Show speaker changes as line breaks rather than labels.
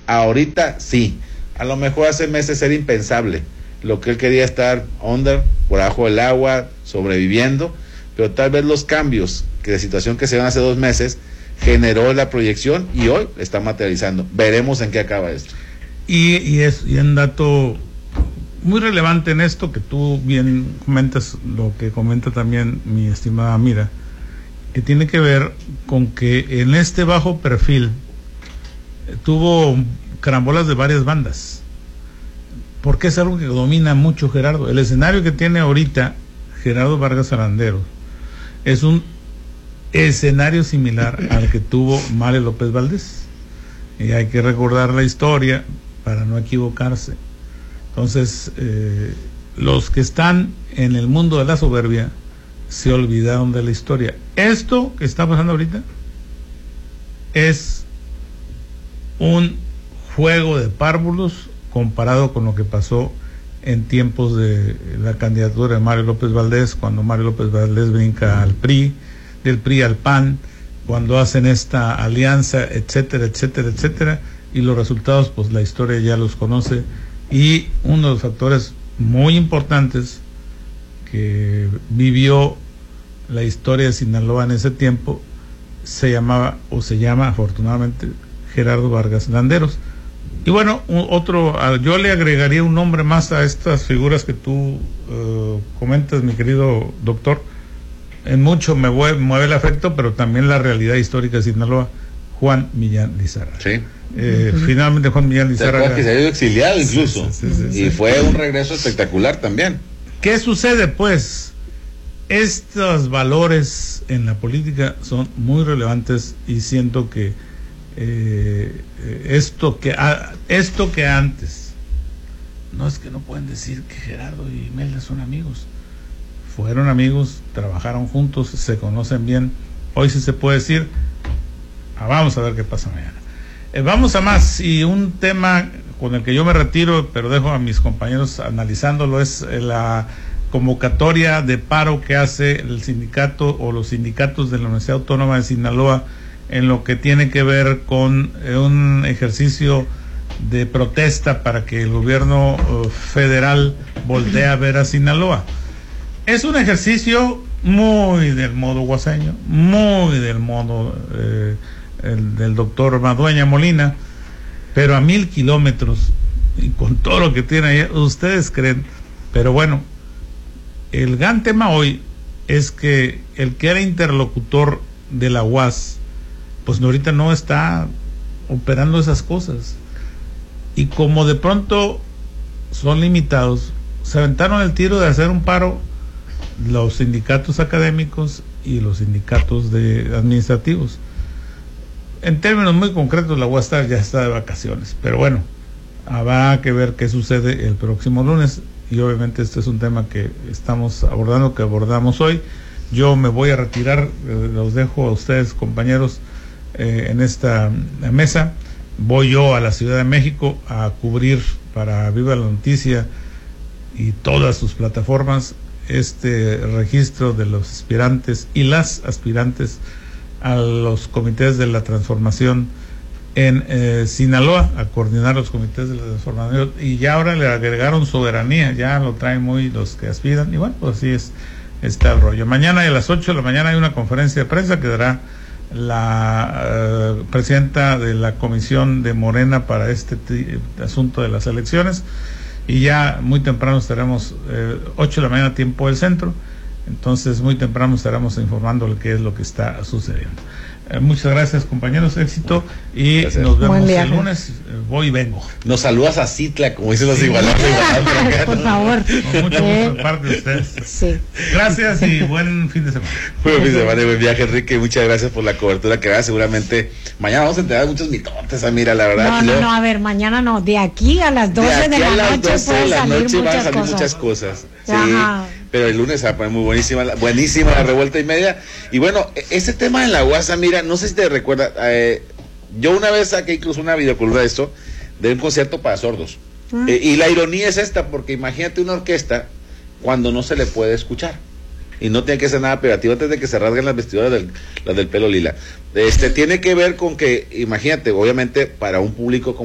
Ahorita sí, a lo mejor hace meses era impensable, lo que él quería estar por abajo del agua, sobreviviendo, pero tal vez los cambios que de situación que se dio hace 2 meses generó la proyección y hoy está materializando. Veremos en qué acaba esto.
Y un dato muy relevante en esto que tú bien comentas, lo que comenta también mi estimada Mira, que tiene que ver con que en este bajo perfil tuvo carambolas de varias bandas, porque es algo que domina mucho Gerardo. El escenario que tiene ahorita Gerardo Vargas Aranderos es un escenario similar al que tuvo Mario López Valdés, y hay que recordar la historia para no equivocarse. Entonces, los que están en el mundo de la soberbia se olvidaron de la historia. Esto que está pasando ahorita es un juego de párvulos comparado con lo que pasó en tiempos de la candidatura de Mario López Valdés, cuando Mario López Valdés brinca al PRI, del PRI al PAN, cuando hacen esta alianza, etcétera, etcétera, etcétera, y los resultados, pues la historia ya los conoce. Y uno de los factores muy importantes que vivió la historia de Sinaloa en ese tiempo se llama afortunadamente Gerardo Vargas Landeros. Y bueno, yo le agregaría un nombre más a estas figuras que tú comentas, mi querido doctor. En mucho me mueve el afecto, pero también la realidad histórica de Sinaloa, Juan Millán Lizárraga.
Sí.
Finalmente Juan Millán Lizárraga,
que se ha ido exiliado incluso,
sí.
Y fue un regreso espectacular también.
¿Qué sucede pues? Estos valores en la política son muy relevantes, y siento que esto que antes, no es que no pueden decir que Gerardo y Imelda son amigos, fueron amigos, trabajaron juntos, se conocen bien. Hoy sí se puede decir, vamos a ver qué pasa mañana. Vamos a más, y un tema con el que yo me retiro, pero dejo a mis compañeros analizándolo, es la convocatoria de paro que hace el sindicato o los sindicatos de la Universidad Autónoma de Sinaloa en lo que tiene que ver con un ejercicio de protesta para que el gobierno federal voltee a ver a Sinaloa. Es un ejercicio muy del modo guaseño, muy del modo del doctor Madueña Molina, pero a 1000 kilómetros, y con todo lo que tiene ahí, ustedes creen. Pero bueno, el gran tema hoy es que el que era interlocutor de la UAS, pues ahorita no está operando esas cosas, y como de pronto son limitados, se aventaron el tiro de hacer un paro los sindicatos académicos y los sindicatos administrativos. En términos muy concretos, la UAS ya está de vacaciones, pero bueno, habrá que ver qué sucede el próximo lunes, y obviamente este es un tema que estamos abordando, que abordamos hoy. Yo me voy a retirar, los dejo a ustedes, compañeros, en esta mesa. Voy yo a la Ciudad de México a cubrir para Viva la Noticia y todas sus plataformas este registro de los aspirantes y las aspirantes a los comités de la transformación en Sinaloa, a coordinar los comités de la transformación, y ya ahora le agregaron soberanía, ya lo traen muy los que aspiran, y bueno, pues así está el rollo. Mañana a las 8 de la mañana hay una conferencia de prensa que dará la presidenta de la comisión de Morena para este asunto de las elecciones, y ya muy temprano estaremos 8 de la mañana tiempo del centro, entonces muy temprano estaremos informando qué es lo que está sucediendo. Muchas gracias, compañeros, éxito, y gracias. Nos vemos el lunes. Voy y vengo.
Nos saludas a Citla, como dicen los igualados.
Por favor.
Con mucho gusto de parte de ustedes.
Sí.
Gracias y buen fin de semana.
Buen fin de semana y buen viaje, Enrique. Muchas gracias por la cobertura que hagas. Seguramente mañana vamos a enterar muchos mitotes, Mira, la verdad.
No, a ver, mañana no. De aquí a las 12 de la noche pueden salir
muchas cosas. Sí.
Ajá.
Pero el lunes se va a poner muy buenísima la revuelta y media. Y bueno, ese tema en la UAS, Mira, no sé si te recuerda, yo una vez saqué incluso una videocolumna de esto, de un concierto para sordos. Y la ironía es esta, porque imagínate una orquesta cuando no se le puede escuchar. Y no tiene que ser nada privativo antes de que se rasguen las vestiduras las del pelo lila. Tiene que ver con que, imagínate, obviamente, para un público como